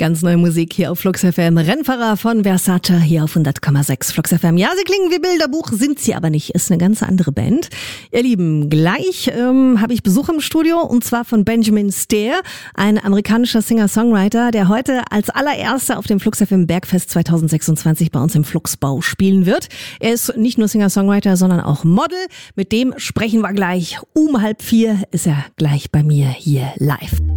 Ganz neue Musik hier auf Flux FM. Rennfahrer von Versace hier auf 100,6 Flux FM. Ja, sie klingen wie Bilderbuch, sind sie aber nicht. Ist eine ganz andere Band. Ihr Lieben, gleich habe ich Besuch im Studio und zwar von Benjamin Stair, ein amerikanischer Singer-Songwriter, der heute als allererster auf dem Flux FM Bergfest 2026 bei uns im Fluxbau spielen wird. Er ist nicht nur Singer-Songwriter, sondern auch Model. Mit dem sprechen wir gleich. Um 3:30 ist er gleich bei mir hier live.